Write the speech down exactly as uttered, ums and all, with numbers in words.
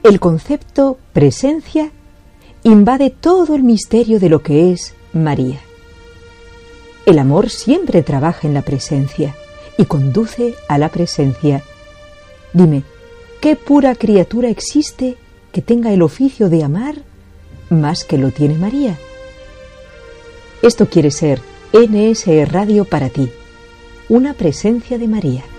El concepto presencia invade todo el misterio de lo que es María. El amor siempre trabaja en la presencia y conduce a la presencia. Dime, ¿qué pura criatura existe que tenga el oficio de amar más que lo tiene María? Esto quiere ser N S E Radio para ti, una presencia de María.